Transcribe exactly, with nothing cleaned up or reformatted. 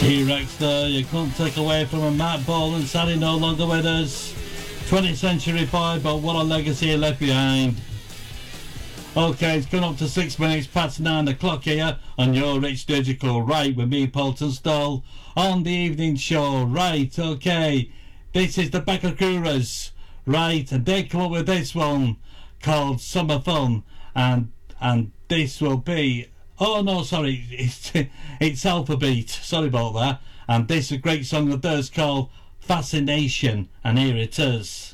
T-Rex there, you couldn't take away from a Matt Ball and Sally no longer with us. twentieth century boy, but what a legacy he left behind. Okay, it's gone up to six minutes past nine o'clock here on your Rich Digital, right, with me, Paulton Stoll, on the evening show, right, okay. This is the Bakakuras, right, and they come up with this one called Summer Fun, and and this will be, oh no, sorry, it's, it's Alphabet, sorry about that, and this is a great song of theirs called Fascination, and here it is.